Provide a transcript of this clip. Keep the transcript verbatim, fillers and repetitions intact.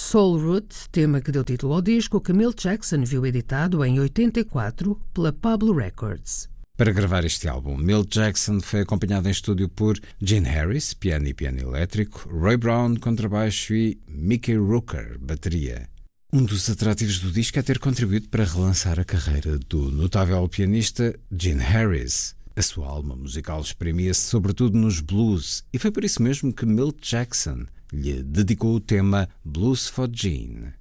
Soul Root, tema que deu título ao disco que Milt Jackson viu editado em oitenta e quatro pela Pablo Records. Para gravar este álbum, Milt Jackson foi acompanhado em estúdio por Gene Harris, piano e piano elétrico, Roy Brown, contrabaixo e Mickey Rooker, bateria. Um dos atrativos do disco é ter contribuído para relançar a carreira do notável pianista Gene Harris. A sua alma musical exprimia-se sobretudo nos blues, e foi por isso mesmo que Milt Jackson lhe dedicou o tema Blues for Gene.